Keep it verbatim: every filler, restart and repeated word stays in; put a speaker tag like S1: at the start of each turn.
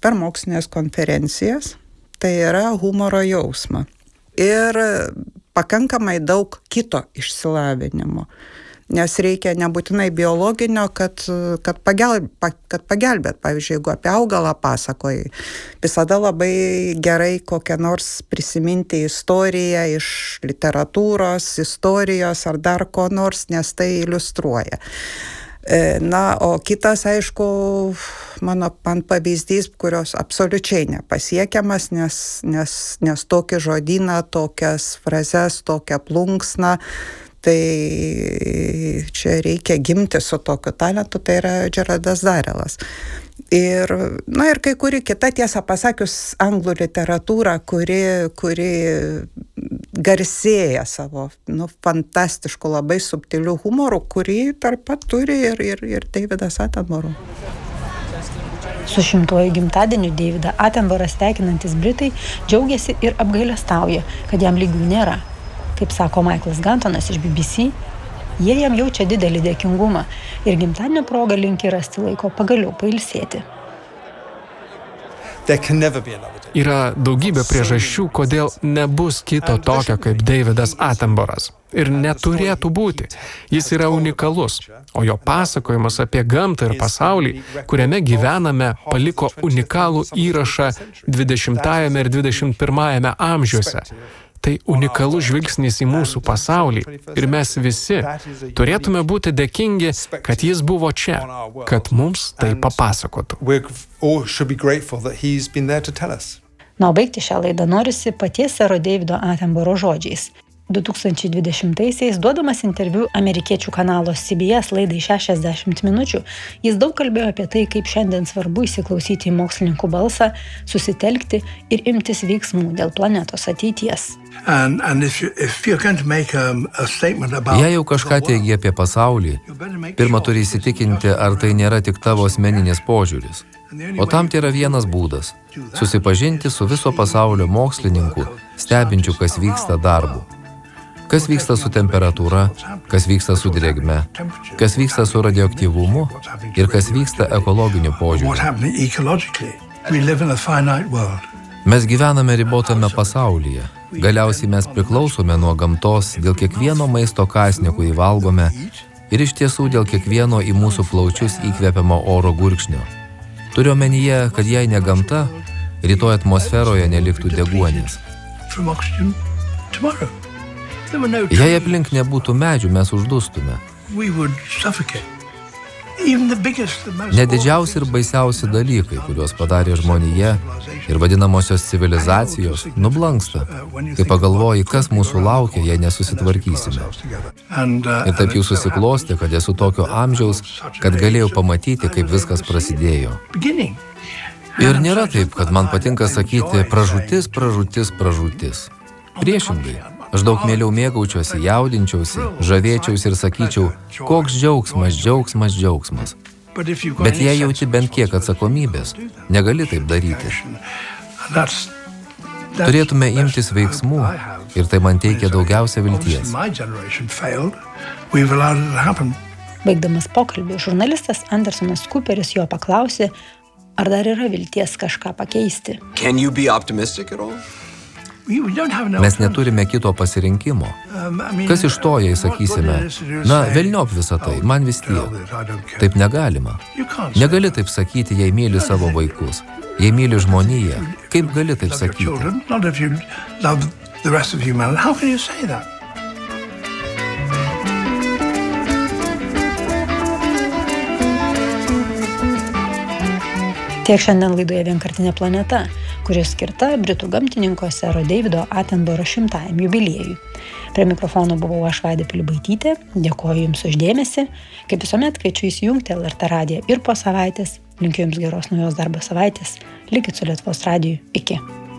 S1: per mokslinės konferencijas, tai yra humoro jausmą. Ir pakankamai daug kito išsilavinimo. Nes reikia nebūtinai biologinio, kad, kad, pagelb, kad pagelbėt. Pavyzdžiui, jeigu apie augalą pasakoji, visada labai gerai kokią nors prisiminti istoriją iš literatūros, istorijos ar dar ko nors, nes tai iliustruoja. Na, o kitas, aišku, mano man pavyzdys, kurios absoliučiai nepasiekiamas, nes, nes, nes tokį žodyną, tokias frazes, tokią plunksną, tai čia reikia gimti su tokiu talentu, tai yra Geraldas Darrelas. Ir, na, ir kai kuri kita, tiesą pasakius, anglų literatūra, kuri, kuri garsėja savo nu, fantastišku, labai subtiliu humoru, kurį tarp pat turi ir, ir, ir Davidas Attenborough.
S2: Su šimtuoju gimtadieniu Davidą Attenborough sveikinantis Britai džiaugiasi ir apgailestauja, kad jam lygių nėra. Kaip sako Michaelas Gantonas iš B B C, jie jam jaučia didelį dėkingumą ir gimtadienio proga linki rasti laiko pagaliau pailsėti.
S3: Yra daugybė priežasčių, kodėl nebus kito tokio kaip Davidas Attenboroughas. Ir neturėtų būti. Jis yra unikalus, o jo pasakojimas apie gamtą ir pasaulį, kuriame gyvename, paliko unikalų įrašą dvidešimtajame ir dvidešimt pirmajame amžiuose. Tai unikalus žvilgsnis į mūsų pasaulį ir mes visi turėtume būti dėkingi, kad jis buvo čia, kad mums tai papasakotų.
S2: Na, o baigti šią laidą norisi paties sero Davido Attenborough žodžiais. du tūkstančiai dvidešimtaisiais duodamas interviu amerikiečių kanalo C B S laidai šešiasdešimt minučių, jis daug kalbėjo apie tai, kaip šiandien svarbu įsiklausyti į mokslininkų balsą, susitelkti ir imtis veiksmų dėl planetos ateities.
S4: And, and if you, if you're going to make a, a statement about
S5: Jei jau kažką teigi apie pasaulį, pirmą turi įsitikinti, ar tai nėra tik tavo asmeninis požiūris. O tam tai yra vienas būdas – susipažinti su viso pasaulio mokslininku, stebinčiu, kas vyksta darbu. Kas vyksta su temperatūra, kas vyksta su drėgme, kas vyksta su radioaktyvumu ir kas vyksta ekologiniu požiūriu. Mes gyvename ribotame pasaulyje. Galiausiai mes priklausome nuo gamtos dėl kiekvieno maisto kąsnio, kurį valgome, ir iš tiesų dėl kiekvieno į mūsų plaučius įkvepiamo oro gurkšnio. Turiu omenyje, kad jei ne gamta, rytoj atmosferoje neliktų deguonies. Jei aplink nebūtų medžių, mes uždustume. Ne didžiausi ir baisiausi dalykai, kuriuos padarė žmonija ir vadinamosios civilizacijos, nublanksta, kai pagalvoji, kas mūsų laukia, jei nesusitvarkysime. Ir taip jau susiklostė, kad esu tokio amžiaus, kad galėjau pamatyti, kaip viskas prasidėjo. Ir nėra taip, kad man patinka sakyti pražūtis, pražūtis, pražūtis. Priešingai. Aš daug mieliau mėgaučiausi, jaudinčiausi, žavėčiausi ir sakyčiau, koks džiaugsmas, džiaugsmas, džiaugsmas. Bet jei jauti bent kiek atsakomybės, negali taip daryti. Turėtume imtis veiksmų ir tai man teikia daugiausia vilties.
S2: Baigdamas pokalbį, žurnalistas Andersonas Cooperis jo paklausė, ar dar yra vilties kažką pakeisti.
S6: Can you be optimistic at all?
S5: Mes neturime kito pasirinkimo. Kas iš to, jei sakysime, na, velniop visą tai, man vis tiek. Taip negalima. Negali taip sakyti, jei myli savo vaikus. Jei myli žmoniją, kaip gali taip sakyti?
S2: Tiek šiandien laidoje Vienkartinė planeta, kuri skirta britų gamtininko sero Davido Attenborough šimtajam jubiliejui. Prie mikrofono buvau aš Vaida Pilibaitytė, dėkoju Jums už dėmesį, kaip visuomet kviečiu įsijungti L R T radiją ir po savaitės, linkiu Jums geros naujos darbo savaitės, likit su Lietuvos radiju, iki.